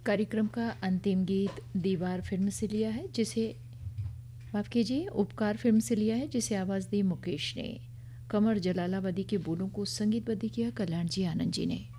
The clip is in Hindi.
कार्यक्रम का अंतिम गीत दीवार फिल्म से लिया है, जिसे माफ़ कीजिए उपकार फिल्म से लिया है, जिसे आवाज़ दी मुकेश ने। कमर जलालाबादी के बोलों को संगीतबद्ध किया कल्याण जी आनंद जी ने।